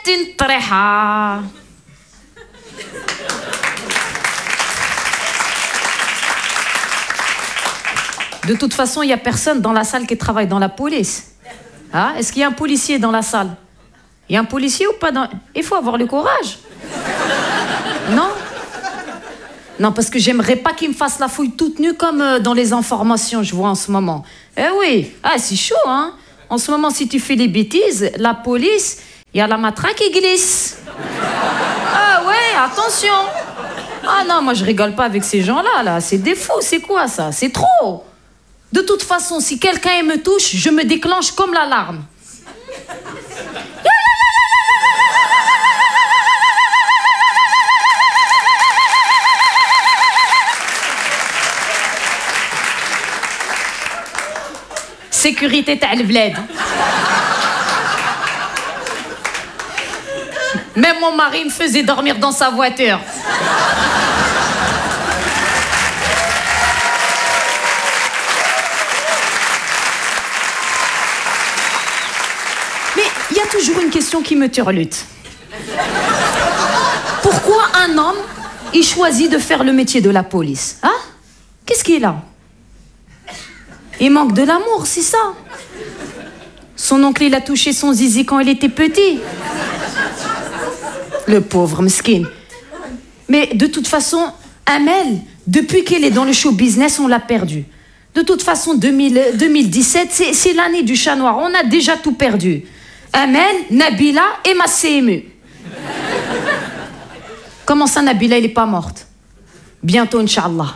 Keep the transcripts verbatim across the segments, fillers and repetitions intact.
une treha. De toute façon, il n'y a personne dans la salle qui travaille dans la police. Hein? Est-ce qu'il y a un policier dans la salle? Il y a un policier ou pas dans... Il faut avoir le courage. Non? Non, parce que j'aimerais pas qu'il me fasse la fouille toute nue comme euh, dans les informations, je vois en ce moment. Eh oui, ah, c'est chaud, hein? En ce moment, si tu fais des bêtises, la police, il y a la matraque qui glisse. Ah ouais, attention. Ah non, moi je rigole pas avec ces gens-là, là. C'est des fous, c'est quoi ça? C'est trop. De toute façon, si quelqu'un me touche, je me déclenche comme l'alarme. Sécurité تاع البلاد. Même mon mari me faisait dormir dans sa voiture. Mais il y a toujours une question qui me turlute. Pourquoi un homme, il choisit de faire le métier de la police? Hein? Qu'est-ce qu'il a? Il manque de l'amour, c'est ça. Son oncle, il a touché son zizi quand il était petit. Le pauvre mesquine. Mais de toute façon, Amel, depuis qu'elle est dans le show business, on l'a perdu. De toute façon, deux mille, deux mille dix-sept, c'est, c'est l'année du chat noir. On a déjà tout perdu. Amel, Nabila et ma C M U. Comment ça, Nabila, elle n'est pas morte? Bientôt, Inch'Allah.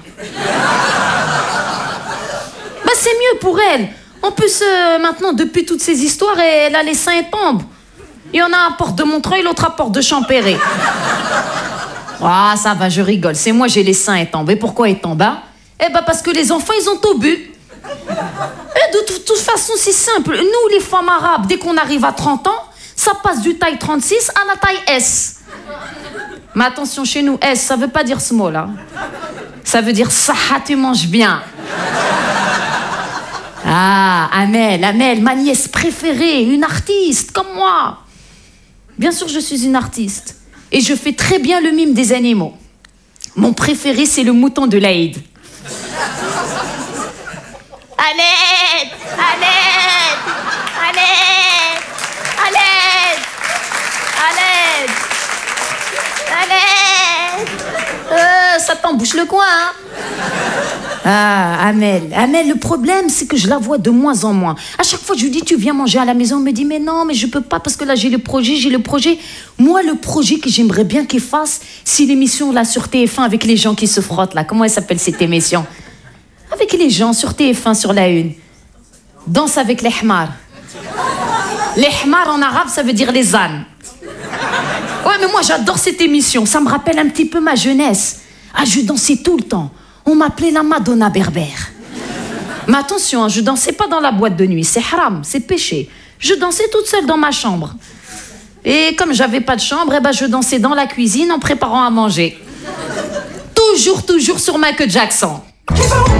Bah, c'est mieux pour elle. En plus, euh, maintenant, depuis toutes ces histoires, elle a les seins tombent. Il y en a un à Porte de Montreuil, l'autre à Porte de Champéret. Ah, ça va, je rigole. C'est moi, j'ai les seins tombent. Et pourquoi ils tombent, hein? Eh ben, parce que les enfants, ils ont tout bu. Et de toute, toute façon, c'est simple. Nous, les femmes arabes, dès qu'on arrive à trente ans, ça passe du taille trente-six à la taille S. Mais attention, chez nous, S, ça veut pas dire small, hein. Ça veut dire saha, tu manges bien. Ah, Amel, Amel, ma nièce préférée, une artiste, comme moi. Bien sûr, je suis une artiste. Et je fais très bien le mime des animaux. Mon préféré, c'est le mouton de l'Aïd. Allez, allez, allez, allez, allez, allez. Euh, ça t'embouche le coin, hein? Ah, Amel, Amel, le problème, c'est que je la vois de moins en moins. À chaque fois, je lui dis, tu viens manger à la maison. Elle me dit, mais non, mais je peux pas parce que là, j'ai le projet, j'ai le projet. Moi, le projet que j'aimerais bien qu'il fasse, c'est l'émission là sur T F un avec les gens qui se frottent là. Comment elle s'appelle cette émission? Avec les gens sur T F un sur la une. Danse avec les hmars. Les hmars en arabe, ça veut dire les ânes. Ouais, mais moi, j'adore cette émission. Ça me rappelle un petit peu ma jeunesse. Ah, je dansais tout le temps. On m'appelait la Madonna berbère. Mais attention, hein, je dansais pas dans la boîte de nuit. C'est haram, c'est péché. Je dansais toute seule dans ma chambre. Et comme j'avais pas de chambre, eh ben, je dansais dans la cuisine en préparant à manger. Toujours, toujours sur Michael Jackson.